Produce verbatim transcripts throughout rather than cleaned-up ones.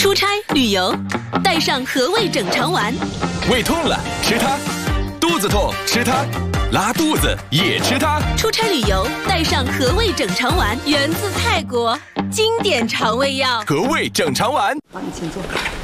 出差旅游，带上和味整肠丸。 胃痛了吃它，肚子痛吃它，拉肚子也吃它。 出差旅游，带上和味整肠丸，源自泰国，经典肠胃药。 和味整肠丸。 好，你请坐。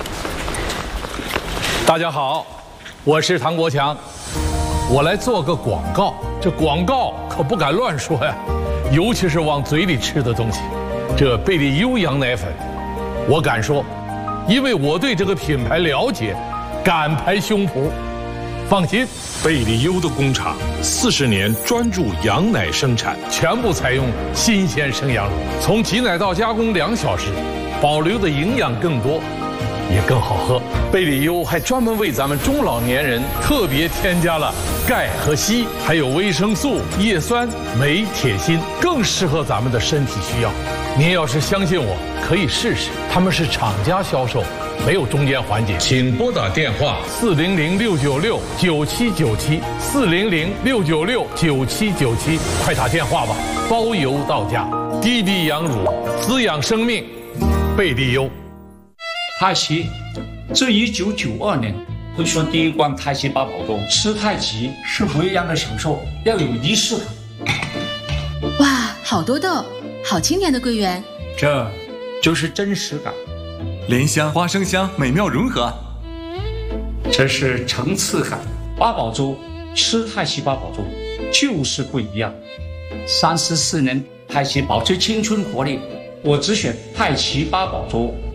大家好，我是唐国强，我来做个广告。这广告可不敢乱说呀，尤其是往嘴里吃的东西。这贝利优羊奶粉，我敢说，因为我对这个品牌了解，敢拍胸脯。放心， 贝利优的工厂四十年专注羊奶生产， 全部采用新鲜生羊乳，从挤奶到加工两小时，保留的营养更多，也更好喝。贝利优还专门为咱们中老年人特别添加了钙和硒，还有维生素、叶酸、镁、铁、锌，更适合咱们的身体需要。您要是相信我，可以试试。他们是厂家销售，没有中间环节。请拨打电话四零零六九六九七九七四零零六九六九七九七，快打电话吧，包邮到家。低低羊乳，滋养生命，贝利优。 太极，自一九九二年推出第一罐太极八宝粥，吃太极是不一样的享受，要有仪式感。 哇，好多豆，好清甜的桂圆， 这就是真实感。 莲香、花生香美妙融合， 这是层次感。八宝粥，吃太极八宝粥就是不一样。三十四年太极保持青春活力，我只选太极八宝粥。